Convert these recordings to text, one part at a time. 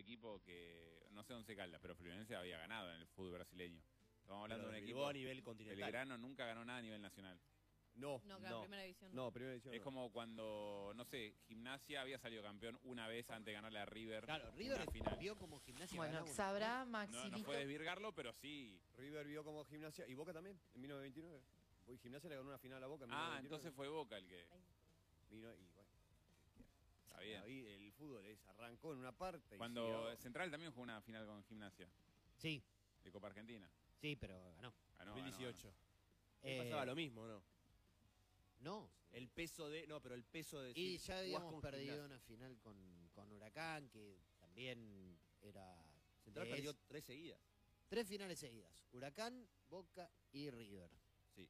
equipo que, no sé 11 Caldas, pero Fluminense había ganado en el fútbol brasileño. Estamos hablando Pero de un Bilbao equipo. a nivel continental. Belgrano nunca ganó nada a nivel nacional. No, primera división. No, primera división. Es no. como cuando, no sé, Gimnasia había salido campeón una vez antes de ganarle a River. Claro, una River final. vio como Gimnasia Bueno, ganaba una sabrá No, Maximito. no fue desvirgarlo, pero sí. River vio como Gimnasia y Boca también, en 1929. Y Gimnasia le ganó una final a Boca en Ah, 1929. entonces fue Boca el que. Vino y bueno, Está bien. ahí el fútbol arrancó en una parte. Cuando siguió. Central también jugó una final con Gimnasia Sí, de Copa Argentina. sí, pero ganó. Ganó, 2018. Pasaba lo mismo, ¿no? No. El peso de... No, pero el peso de... Y decir, ya jugás habíamos con perdido Gimnasia. una final con Huracán, que también era... Central es- perdió 3 seguidas. 3 finales seguidas. Huracán, Boca y River. Sí.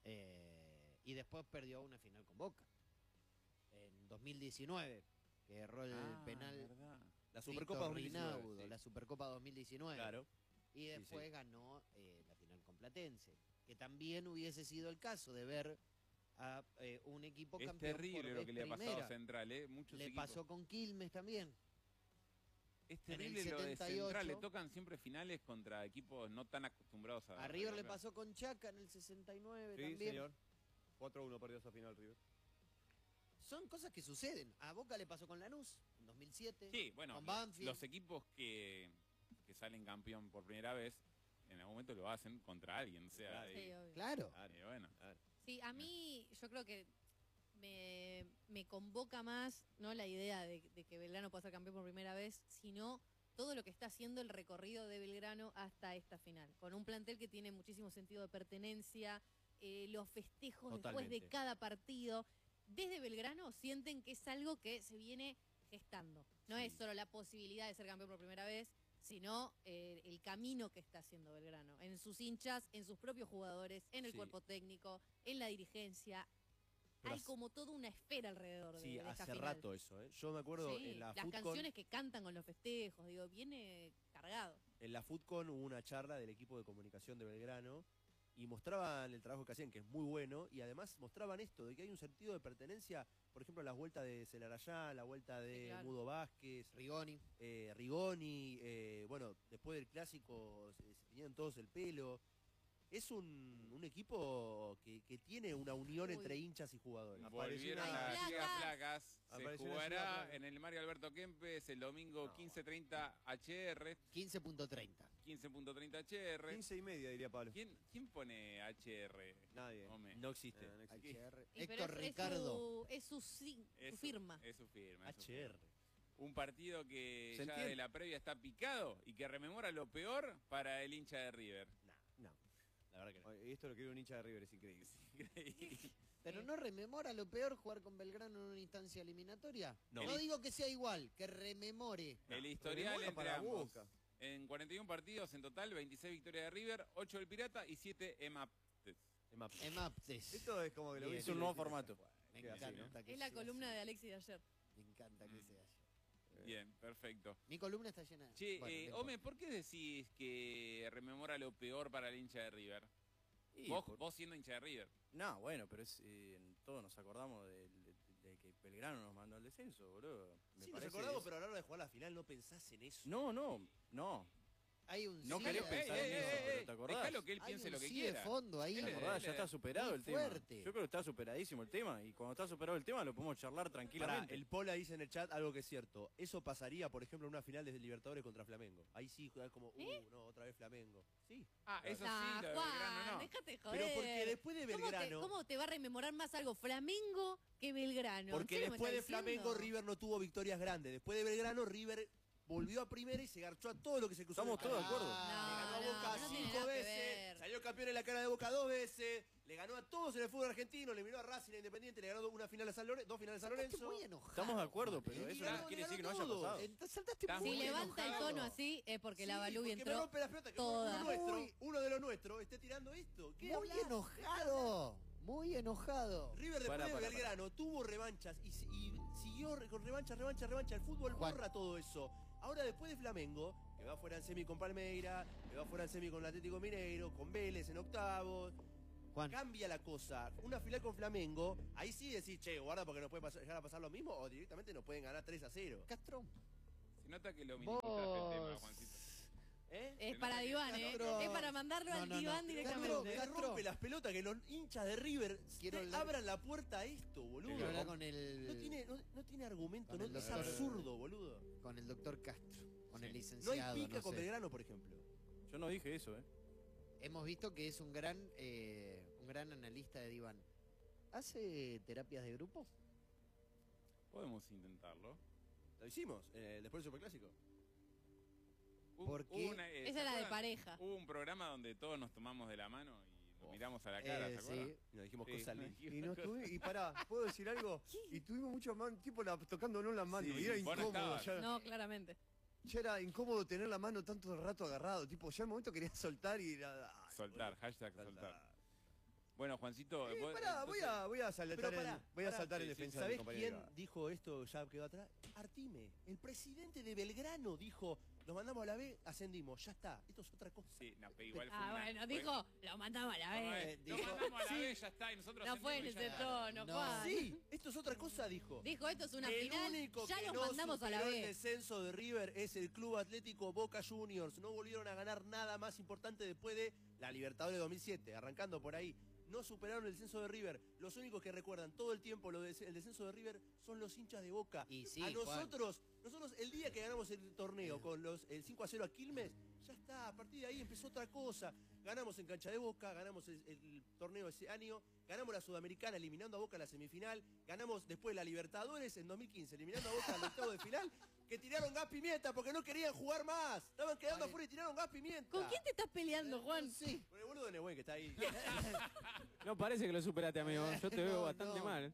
Y después perdió una final con Boca. En 2019, que erró el penal. ¿Verdad? La Supercopa Víctor 2019. Rinaudo, sí. la Supercopa 2019. Claro. Y después sí. ganó la final con Platense. Que también hubiese sido el caso de ver a un equipo Es campeón terrible por lo vez que le ha pasado primera. a Central, ¿eh? Muchos Le equipos. pasó con Quilmes también. Es en el terrible lo de 78. Central. Le tocan siempre finales contra equipos no tan acostumbrados a. A River le pasó con Chaca en el 69 Sí, también. señor. 4-1 perdió esa final River. Son cosas que suceden. A Boca le pasó con Lanús en 2007. Sí, bueno, con Banfield. los equipos que salen campeón por primera vez, en algún momento lo hacen contra alguien. O sea, Sí, obvio. Claro. bueno. Sí, a mí yo creo que me convoca más no la idea de que Belgrano pueda ser campeón por primera vez, sino todo lo que está haciendo el recorrido de Belgrano hasta esta final. Con un plantel que tiene muchísimo sentido de pertenencia, los festejos después Totalmente. de cada partido. Desde Belgrano sienten que es algo que se viene gestando. No es solo la posibilidad de ser campeón por primera vez, sino el camino que está haciendo Belgrano. En sus hinchas, en sus propios jugadores, en el Sí. cuerpo técnico, en la dirigencia. Pero Hay hace- como toda una esfera alrededor Sí, de esta hace final. rato eso, ¿eh? Yo me acuerdo Sí, en la las FUTCON, canciones que cantan con los festejos, digo, viene cargado. en la FUTCON hubo una charla del equipo de comunicación de Belgrano y mostraban el trabajo que hacían, que es muy bueno, y además mostraban esto, de que hay un sentido de pertenencia, por ejemplo, las vueltas de Celarayán, la vuelta de Sí, claro. Mudo Vázquez, Rigoni. Rigoni, bueno, después del clásico se tenían todos el pelo. Es un equipo que tiene una unión Uy. entre hinchas y jugadores. Volvieron Hay las ligas placas. placas. Se Apareció la jugará ciudad placa. en el Mario Alberto Kempes el domingo 15:30 HR, 15.30. 15:30 HR. 15 y media, diría Pablo. ¿Quién pone HR? Nadie. Hombre. No existe. No existe. HR. Y pero Héctor es Ricardo. su firma. Es su firma. es su HR. firma. Un partido que ¿Se ya entiende? de la previa está picado y que rememora lo peor para el hincha de River. No, la verdad que no. Oye, esto lo quiere un hincha de River, es increíble. Pero no rememora lo peor jugar con Belgrano en una instancia eliminatoria. No. No digo que sea igual, que rememore. El historial rememora entre para ambos. Boca. En 41 partidos en total, 26 victorias de River, 8 del Pirata y 7 Emaptes. Emaptes. Esto es como que lo Bien. vi. Es un nuevo formato. Me Queda así, encanta ¿no? que Es la sea columna así. de Alexis de ayer. Me encanta que sea así. Bien, perfecto. Mi columna está llena de... Che, Bueno, no importa. Ome, ¿por qué decís que rememora lo peor para el hincha de River? Y Vos siendo hincha de River. No, bueno, pero todos nos acordamos de que Belgrano nos mandó al descenso, boludo. Me Sí, nos parece acordamos, eso. pero a la hora de jugar la final no pensás en eso. No. Hay un No sí querés de- pensar en eso, pero ¿te acordás? Dejalo que él hay piense un lo que sí quiera. de fondo ahí. Él ¿Te es- acordás? él Ya es- está superado muy el tema. fuerte. Yo creo que está superadísimo el tema y cuando está superado el tema lo podemos charlar Pará, tranquilamente. el Pola dice en el chat algo que es cierto. Eso pasaría, por ejemplo, en una final de Libertadores contra Flamengo. Ahí sí, es como, no, otra vez Flamengo. Sí. Ah, eso Nah, sí, lo de Juan, Belgrano no. déjate joder. Pero porque después de ¿Cómo te- Belgrano- ¿Cómo te va a rememorar más algo Flamengo que Belgrano? Porque ¿En serio me después de estás diciendo? Flamengo, River no tuvo victorias grandes. Después de Belgrano, River volvió a primera y se garchó a todo lo que se cruzó. Estamos en el todos de camino. acuerdo. Le ganó a No, Boca no tiene 5 nada que veces, ver. salió campeón en la cara de Boca 2 veces, le ganó a todos en el fútbol argentino, le miró a Racing, a Independiente, le ganó una final a San Lorenzo, 2 finales a San Saltaste Lorenzo. muy enojado. Estamos de acuerdo, pero Le eso ganó- no quiere le decir que no ganó haya todo. pasado. Entonces, saltaste Está Si muy muy levanta el enojado. tono así es porque la Sí, Balú porque entró me rompe la pelota que toda. uno de los nuestros esté tirando esto. ¿Qué Muy hablas? enojado. Muy enojado. River después Pará, de Belgrano tuvo revanchas y siguió con revancha. El fútbol Juan. borra todo eso. Ahora después de Flamengo, que va fuera en semi con Palmeira, que va fuera en semi con el Atlético Mineiro, con Vélez en octavos, Juan, cambia la cosa. Una final con Flamengo, ahí sí decís, che, guarda porque nos puede llegar a pasar lo mismo o directamente nos pueden ganar 3-0. Castro. nota que lo minimizaste el tema, Juancito. Es para diván, ¿eh? Castro- Es para mandarlo al No, no, diván no. directamente. Le rompe las pelotas que los hinchas de River Quiero te hablar- abran la puerta a esto, boludo. Quiero hablar con el, No tiene argumento, Con no, el es doctor- absurdo, boludo. con el doctor Castro, con Sí. el No licenciado. hay pica no con sé. Belgrano, por ejemplo. Yo no dije eso, Hemos visto que es un gran analista de diván. ¿Hace terapias de grupo? Podemos intentarlo. Lo hicimos, después del Superclásico. ¿Por qué? ¿se Esa era de acuerdan? pareja. Hubo un programa donde todos nos tomamos de la mano y nos miramos a la cara, ¿se acuerdan? Sí. Y nos dijimos Sí. cosas lindas. Y no estuve, y pará, ¿puedo decir algo? Y tuvimos mucho más tiempo tocándonos las manos. Sí, y era vos no incómodo. estabas. No, claramente. Ya era incómodo tener la mano tanto rato agarrado. Tipo, ya en el momento quería soltar y era. ay, Soltar, boludo, hashtag soltar. Bueno, Juancito, vos- Pará, voy a saltar, Pero pará, voy a pará. saltar en Sí, defensa de mi ¿Sabés compañero. quién dijo esto ya quedó atrás? Artime, el presidente de Belgrano dijo, nos mandamos a la B, ascendimos, ya está, esto es otra cosa. Sí, no, pero igual fue Ah, una- bueno, fue- dijo, lo mandamos a la No, vez. lo mandamos a la vez, ya está, y nosotros No fue en ascendimos y ese ya está. tono, No. Juan. Sí, esto es otra cosa, dijo. Dijo, esto es una El final, único ya que los no mandamos a la superó el vez. descenso de River es el Club Atlético Boca Juniors. No volvieron a ganar nada más importante después de la Libertadores de 2007, arrancando por ahí. No superaron el descenso de River. Los únicos que recuerdan todo el tiempo el descenso de River son los hinchas de Boca. Y sí, A Juan. nosotros el día que ganamos el torneo con el 5-0 a Quilmes, ya está, a partir de ahí empezó otra cosa. Ganamos en cancha de Boca, ganamos el torneo ese año, ganamos la Sudamericana eliminando a Boca en la semifinal, ganamos después la Libertadores en 2015 eliminando a Boca en el octavo de final, que tiraron gas pimienta porque no querían jugar más. Estaban quedando afuera y tiraron gas pimienta. ¿Con quién te estás peleando, Juan? Sí. Con el boludo de Nehuen que está ahí. No parece que lo superaste, amigo. Yo te veo No, bastante no. mal.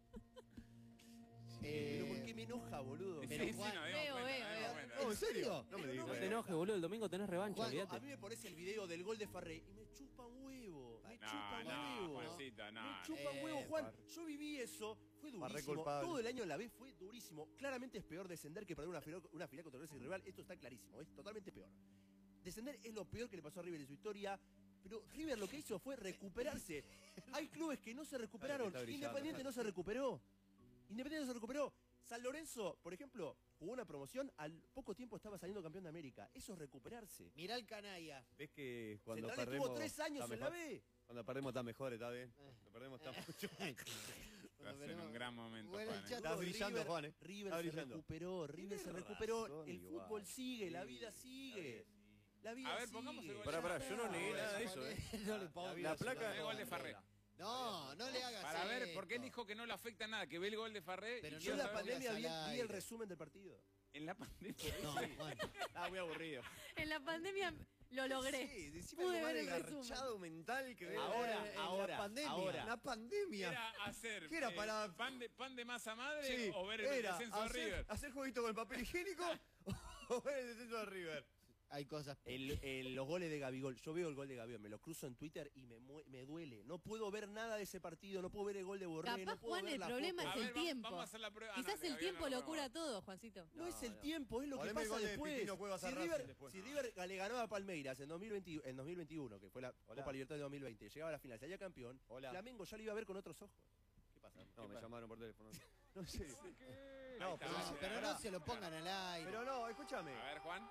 Pero ¿por qué me enoja, boludo? Sí, Pero sí, Juan- nos dimos Veo, cuenta, veo, nos dimos veo. cuenta. No, ¿en serio? No me No, digas. No te enojes, boludo. El domingo tenés revancha, Juan, olvídate. A mí me parece el video del gol de Farré y me chupan huevo. Me No, chupan no, huevo. Juancito, no. Me chupan huevo, Juan. Yo viví eso, fue Farré durísimo. culpable. Todo el año en la B fue durísimo. Claramente es peor descender que perder una final contra el rival. Esto está clarísimo, es totalmente peor. Descender es lo peor que le pasó a River en su historia. Pero River lo que hizo fue recuperarse. Hay clubes que no se recuperaron. Está brillando. Independiente no se recuperó. Independiente no se recuperó. San Lorenzo, por ejemplo, jugó una promoción, al poco tiempo estaba saliendo campeón de América. Eso es recuperarse. Mirá el canalla. ¿Ves que cuando Central perdemos. estuvo 3 años está en la mejor? B. Cuando perdemos está mejor, está bien. Cuando perdemos está mucho. Estás en un gran momento, Bueno, el Juan. chat- Estás brillando, River, Juan, River Está se brillando. recuperó, River se Tenés recuperó, razón, el igual. fútbol sigue, la Sí, vida sí, sigue. sí. La vida A ver, sigue. pongamos el gol. Pará, yo no negué nada de eso, No le pongas La placa- El gol de Farré. No, no le hagas Para ver, esto. porque él dijo que no le afecta nada, que ve el gol de Farré. Pero y Yo quiero en la no saber- pandemia vi, al vi el aire. resumen del partido. En la pandemia. No, Juan. Ah, muy aburrido. En la pandemia lo logré. Sí, encima Pude algo más ver el desgarchado mental que ver. la pandemia. La pandemia. Era hacer ¿Qué era, para- pan de masa madre Sí, o ver el era descenso de River. hacer jueguito con el papel higiénico o ver el descenso de River. Hay cosas. Los goles de Gabigol, yo veo el gol de Gabigol, me lo cruzo en Twitter y me duele. No puedo ver nada de ese partido, no puedo ver el gol de Borré, Capaz, no puedo Juan, ver el la problema foto. A es el ver, tiempo. Vamos a hacer la prueba. Quizás no, el todavía tiempo no lo probamos. cura todo, Juancito. No es el no. tiempo, es lo que Poneme el pasa gol de después. Pipino Cuevas a Racing después. Si River le ganaba a Palmeiras en 2021, que fue la Hola. Copa Libertadores de 2020, llegaba a la final, salía campeón, Hola. Flamengo ya lo iba a ver con otros ojos. ¿Qué pasa? No, me llamaron por teléfono. No sé. Ahí No, está, pero, ahí Pero está. no se lo pongan al aire. pero no, escúchame. A ver, Juan.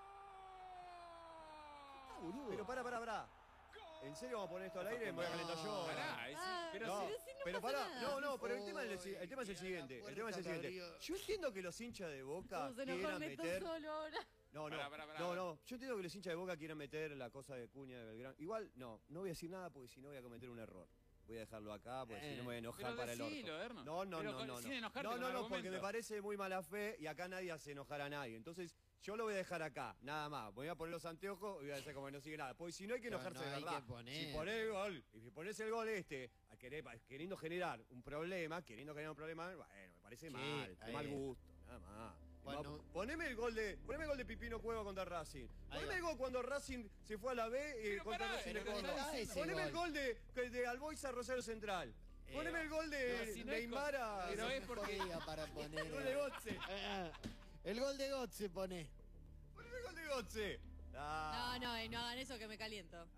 Ah, boludo. Pero pará. ¿En serio vamos a poner esto al aire? Me voy a calentar yo. Pará, Ah, pero No, sí. pero si no pero pasa pará, nada. no, pero el tema es el siguiente. El tema es el siguiente. Yo entiendo que los hinchas de Boca Vamos a enojar quieran Neto meter. solo ahora. No, Pará. no. Yo entiendo que los hinchas de Boca quieran meter la cosa de Cuña de Belgrano. Igual, no voy a decir nada porque si no voy a cometer un error. Voy a dejarlo acá porque si no me voy a enojar Pero para el decilo, orto. Erno. No. Pero sin enojarte con No, porque argumentos. me parece muy mala fe y acá nadie hace enojar a nadie. Entonces, yo lo voy a dejar acá, nada más. Voy a poner los anteojos y voy a hacer como que no sigue nada. Porque si no hay que No, enojarse no de hay verdad. que poner. Si ponés el gol, y si pones el gol queriendo generar un problema, bueno, me parece Sí, mal, de mal ahí. gusto, nada más. Bueno. Poneme el gol de Pipino Cueva contra Racing. Ahí Poneme va. el gol cuando Racing se fue a la B Pero contra pará, Racing. pero le ganó. no ese Poneme el gol. gol de Alboisa Rosario Central. Poneme el gol de pero si no es Neymar a... pero no, es porque- Jodía para poner. el gol de Gotze. El gol de Gotze pone. Poneme el gol de Gotze. Ah. No hagan eso que me caliento.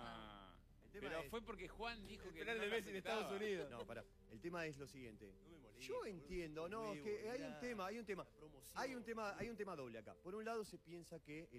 El tema Pero es- fue porque Juan dijo que penal no de lo Messi en aceptaba. Estados Unidos. No, pará. El tema es lo siguiente. Yo entiendo, no, es que hay un tema, promoción. hay un tema doble acá. Por un lado se piensa que